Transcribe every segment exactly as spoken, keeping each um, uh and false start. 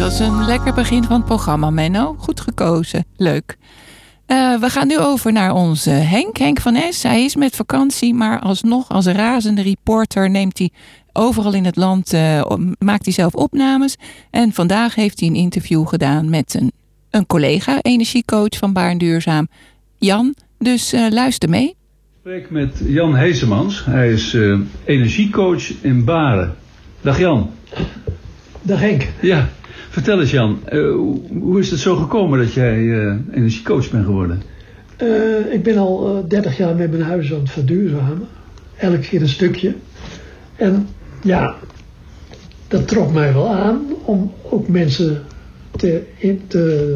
Dat is een lekker begin van het programma, Menno. Goed gekozen. Leuk. Uh, we gaan nu over naar onze Henk, Henk van Es. Hij is met vakantie, maar alsnog als razende reporter neemt hij overal in het land, uh, maakt hij zelf opnames. En vandaag heeft hij een interview gedaan met een, een collega, energiecoach van Baarn Duurzaam, Jan. Dus uh, luister mee. Ik spreek met Jan Heesemans. Hij is uh, energiecoach in Baren. Dag Jan. Dag Henk. Ja, vertel eens Jan, uh, hoe is het zo gekomen dat jij uh, energiecoach bent geworden? Uh, ik ben al uh, dertig jaar met mijn huis aan het verduurzamen. Elke keer een stukje. En ja, dat trok mij wel aan om ook mensen te, in, te,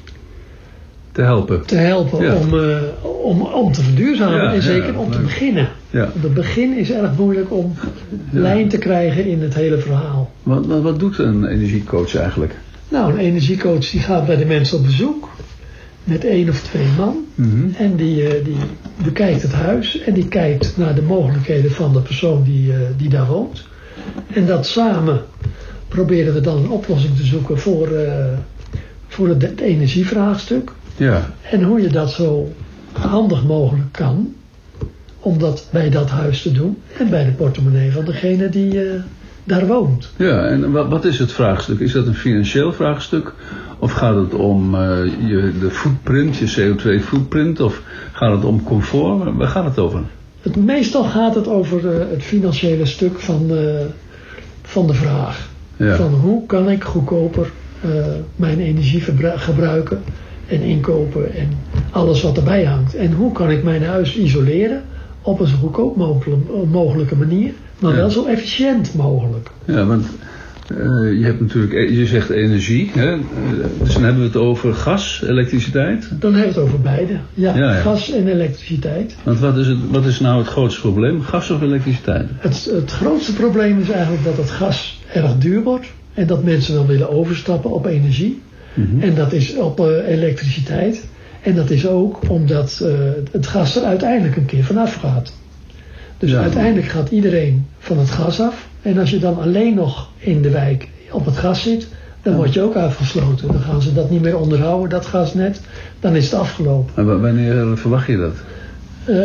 te helpen, te helpen ja. om, uh, om, om te verduurzamen ja, en zeker ja, om te leuk. beginnen. Ja. Want het begin is erg moeilijk om ja. lijn te krijgen in het hele verhaal. Wat, wat, wat doet een energiecoach eigenlijk? Nou, een energiecoach die gaat bij de mensen op bezoek met één of twee man. Mm-hmm. En die, uh, die bekijkt het huis en die kijkt naar de mogelijkheden van de persoon die, uh, die daar woont. En dat samen proberen we dan een oplossing te zoeken voor, uh, voor het, het energievraagstuk. Ja. En hoe je dat zo handig mogelijk kan om dat bij dat huis te doen en bij de portemonnee van degene die uh, daar woont. Ja, en wat, wat is het vraagstuk? Is dat een financieel vraagstuk? Of gaat het om uh, je, de footprint, je C O twee footprint? Of gaat het om comfort? Waar gaat het over? Het, meestal gaat het over uh, het financiële stuk van, uh, van de vraag. Ja. Van hoe kan ik goedkoper uh, mijn energie verbru- gebruiken en inkopen en alles wat erbij hangt. En hoe kan ik mijn huis isoleren op een zo goedkoop mogelijke manier, maar ja. wel zo efficiënt mogelijk. Ja, want uh, je hebt natuurlijk, je zegt energie, hè? Dus dan hebben we het over gas, elektriciteit? Dan hebben we het over beide, ja, ja, ja. gas en elektriciteit. Want wat is, het, wat is nou het grootste probleem, gas of elektriciteit? Het, het grootste probleem is eigenlijk dat het gas erg duur wordt en dat mensen dan willen overstappen op energie. Mm-hmm. En dat is op uh, elektriciteit. En dat is ook omdat uh, het gas er uiteindelijk een keer vanaf gaat. Dus ja. uiteindelijk gaat iedereen van het gas af. En als je dan alleen nog in de wijk op het gas zit, dan ja. word je ook afgesloten. Dan gaan ze dat niet meer onderhouden, dat gasnet. Dan is het afgelopen. En wanneer verwacht je dat? Uh,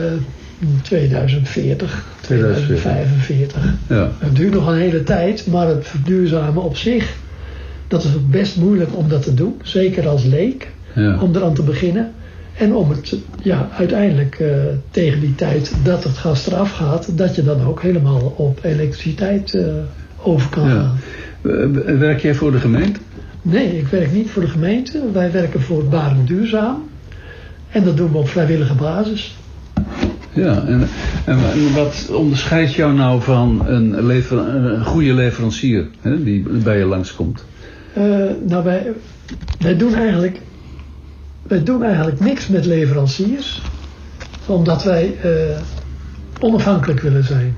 tweeduizend veertig, tweeduizend vijfenveertig. Ja. Het duurt nog een hele tijd, maar het verduurzamen op zich, dat is ook best moeilijk om dat te doen. Zeker als leek. Ja. Om eraan te beginnen. En om het ja, uiteindelijk uh, tegen die tijd dat het gas eraf gaat, dat je dan ook helemaal op elektriciteit uh, over kan ja. gaan. Werk jij voor de gemeente? Nee, ik werk niet voor de gemeente. Wij werken voor Baarn Duurzaam. En dat doen we op vrijwillige basis. Ja, en, en wat onderscheidt jou nou van een, lever, een goede leverancier, hè, die bij je langskomt? Uh, nou, wij, wij doen eigenlijk... Wij doen eigenlijk niks met leveranciers, omdat wij uh, onafhankelijk willen zijn.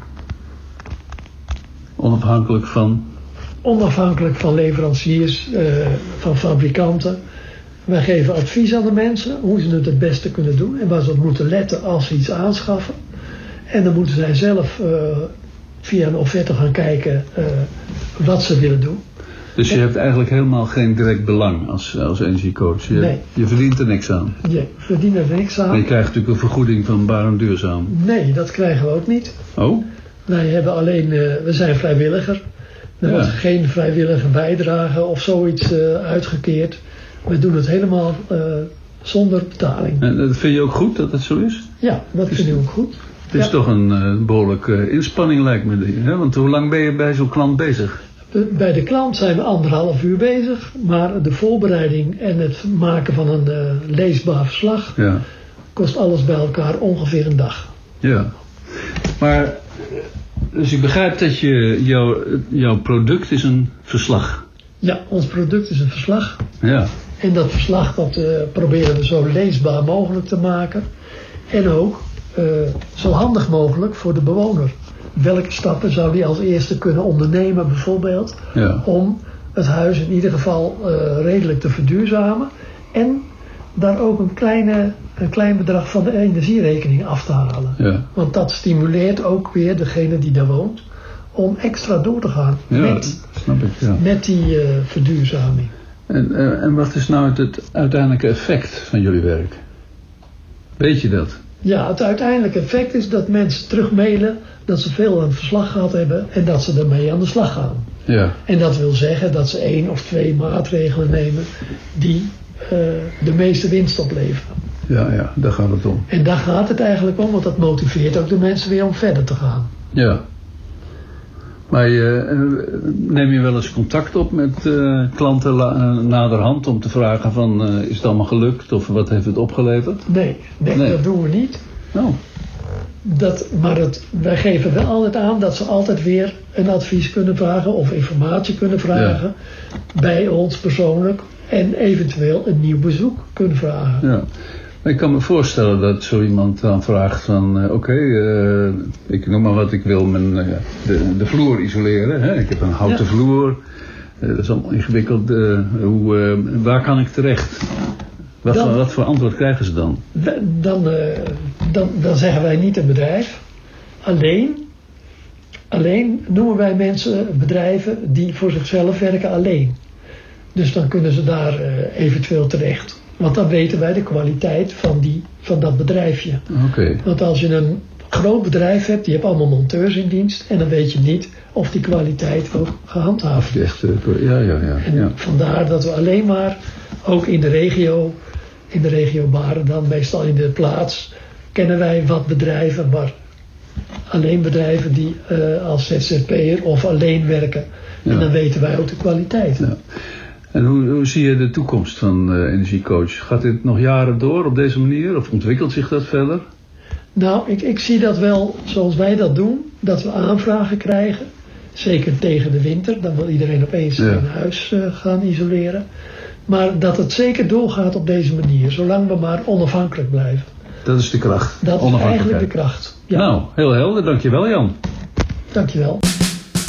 Onafhankelijk van? Onafhankelijk van leveranciers, uh, van fabrikanten. Wij geven advies aan de mensen hoe ze het het beste kunnen doen en waar ze op moeten letten als ze iets aanschaffen. En dan moeten zij zelf uh, via een offerte gaan kijken uh, wat ze willen doen. Dus je hebt eigenlijk helemaal geen direct belang als, als energiecoach. Je, nee. je verdient er niks aan. Je verdient er niks aan. Maar je krijgt natuurlijk een vergoeding van Baarn Duurzaam. Nee, dat krijgen we ook niet. Oh? Wij hebben alleen, uh, we zijn vrijwilliger. Er ja. wordt geen vrijwillige bijdrage of zoiets uh, uitgekeerd. We doen het helemaal uh, zonder betaling. En dat vind je ook goed dat het zo is? Ja, dat vind ik ook goed. Het is ja. toch een uh, behoorlijke uh, inspanning lijkt me. Hè? Want hoe lang ben je bij zo'n klant bezig? Bij de klant zijn we anderhalf uur bezig, maar de voorbereiding en het maken van een uh, leesbaar verslag ja. kost alles bij elkaar ongeveer een dag. Ja, maar dus ik begrijp dat je, jouw, jouw product is een verslag. Ja, ons product is een verslag. Ja. En dat verslag dat, uh, proberen we zo leesbaar mogelijk te maken en ook uh, zo handig mogelijk voor de bewoner. Welke stappen zou die als eerste kunnen ondernemen bijvoorbeeld ja. om het huis in ieder geval uh, redelijk te verduurzamen en daar ook een, kleine, een klein bedrag van de energierekening af te halen. Ja. Want dat stimuleert ook weer degene die daar woont om extra door te gaan ja, met snap ik, ja. Met die uh, verduurzaming. En, uh, en wat is nou het, het uiteindelijke effect van jullie werk? Weet je dat? Ja, het uiteindelijke effect is dat mensen terugmailen dat ze veel aan het verslag gehad hebben en dat ze ermee aan de slag gaan. Ja. En dat wil zeggen dat ze één of twee maatregelen nemen die uh, de meeste winst opleveren. Ja, ja, daar gaat het om. En daar gaat het eigenlijk om, want dat motiveert ook de mensen weer om verder te gaan. Ja. Maar je, neem je wel eens contact op met uh, klanten la, uh, naderhand om te vragen van uh, is het allemaal gelukt of wat heeft het opgeleverd? Nee, nee, nee. Dat doen we niet. Oh. Dat, maar het, wij geven wel altijd aan dat ze altijd weer een advies kunnen vragen of informatie kunnen vragen ja. bij ons persoonlijk en eventueel een nieuw bezoek kunnen vragen. Ja. Ik kan me voorstellen dat zo iemand dan vraagt van uh, oké, okay, uh, ik noem maar wat, ik wil mijn, uh, de, de vloer isoleren. Hè? Ik heb een houten ja. vloer, uh, dat is allemaal ingewikkeld. Uh, hoe, uh, waar kan ik terecht? Wat, dan, voor, wat voor antwoord krijgen ze dan? Dan, uh, dan, dan zeggen wij niet een bedrijf. Alleen, alleen noemen wij mensen bedrijven die voor zichzelf werken alleen. Dus dan kunnen ze daar uh, eventueel terecht. Want dan weten wij de kwaliteit van, die, van dat bedrijfje. Okay. Want als je een groot bedrijf hebt, die hebt allemaal monteurs in dienst. En dan weet je niet of die kwaliteit ook gehandhaafd wordt. Echt, ja, ja, ja, en ja. vandaar dat we alleen maar, ook in de regio, in de regio Baren dan, meestal in de plaats, kennen wij wat bedrijven, maar alleen bedrijven die uh, als Z Z P'er of alleen werken. Ja. En dan weten wij ook de kwaliteit. Ja. En hoe, hoe zie je de toekomst van uh, Energiecoach? Gaat dit nog jaren door op deze manier of ontwikkelt zich dat verder? Nou, ik, ik zie dat wel zoals wij dat doen, dat we aanvragen krijgen. Zeker tegen de winter, dan wil iedereen opeens ja. een huis uh, gaan isoleren. Maar dat het zeker doorgaat op deze manier, zolang we maar onafhankelijk blijven. Dat is de kracht. Dat is eigenlijk de kracht. Ja. Nou, heel helder. Dankjewel, Jan. Dankjewel.